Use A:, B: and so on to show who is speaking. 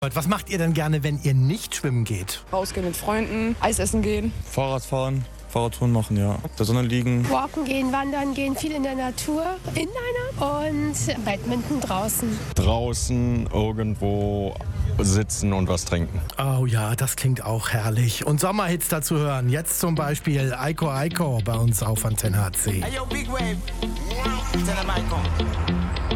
A: Was macht ihr denn gerne, wenn ihr nicht schwimmen geht?
B: Rausgehen mit Freunden, Eis essen gehen.
C: Fahrrad fahren, Fahrradtouren machen, ja. Auf der Sonne liegen.
D: Walken gehen, wandern gehen, viel in der Natur, Inliner und Badminton draußen.
E: Draußen irgendwo sitzen und was trinken.
A: Oh ja, das klingt auch herrlich. Und Sommerhits dazu hören. Jetzt zum Beispiel Aiko Aiko bei uns auf Antenne HC.
F: Hey yo, Big Wave. Tell them Aiko.